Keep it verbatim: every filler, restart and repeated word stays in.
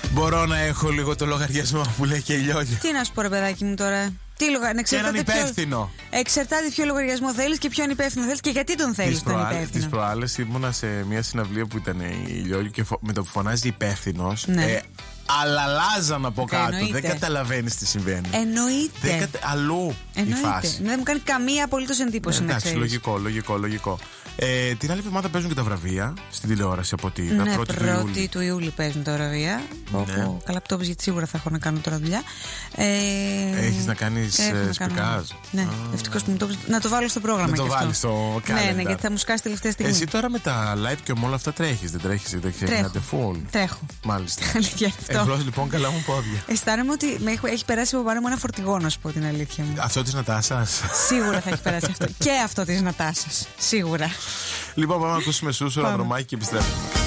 Μπορώ να έχω λίγο το λογαριασμό που λέει και η Λιόλια. Τι να σου πω, ρε παιδάκι μου τώρα. Τι λογα... Και έναν υπεύθυνο. Ποιο... Εξαρτάται ποιο λογαριασμό θέλεις και ποιον υπεύθυνο θέλεις και γιατί τον θέλεις τον υπεύθυνο. Τις προάλλες ήμουνα σε μια συναυλία που ήταν η Λιόλια και με το που φωνάζει υπεύθυνος. Ναι. Ε, Αλαλάζαν από κάτω. Εννοείται. Δεν καταλαβαίνεις τι συμβαίνει. Εννοείται. Δεν κατα... Αλλού Εννοείται. η φάση. Δεν μου κάνει καμία απολύτως εντύπωση. Εντάξει, να λογικό, λογικό, λογικό. Ε, την άλλη εβδομάδα παίζουν και τα βραβεία στην τηλεόραση από ό,τι είδα. Ναι, πρώτη του Ιούλη. του Ιούλη παίζουν τα βραβεία. Ναι. Όπου, καλά που το είπες, γιατί σίγουρα θα έχω να κάνω τώρα δουλειά. Ε, Έχεις να κάνεις σπικάζ. Ναι, ευτυχώς που μου το είπες. Να το βάλω στο πρόγραμμα. Να το βάλεις στο calendar. Ναι, ναι, γιατί θα μου σκάσει τελευταία στιγμή. Εσύ τώρα με τα live και με όλα αυτά τρέχεις, δεν τρέχεις, δεν ξεχνάτε full. Τρέχω. Μάλιστα. Εμπρός λοιπόν, καλά μου πόδια. Αισθάνομαι ότι με έχει περάσει από πάνω μου ένα φορτηγό, να σου πω την αλήθεια μου. Αυτό της Νατάσας. Σίγουρα θα έχει περάσει αυτό. Και αυτό της Νατάσας. Σίγουρα. Λοιπόν, πάμε να ακούσουμε Σούσου, Ανδρομάκη και επιστρέφουμε.